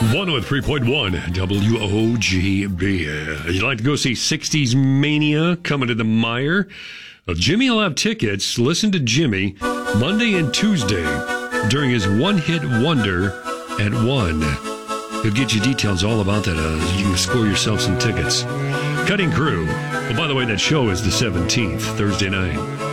103.1 WOGB. You'd like to go see 60s Mania coming to the Meijer? Well, Jimmy will have tickets. Listen to Jimmy Monday and Tuesday during his one-hit wonder at 1. He'll get you details all about that. You can score yourself some tickets. Cutting Crew. Well, by the way, that show is the 17th, Thursday night.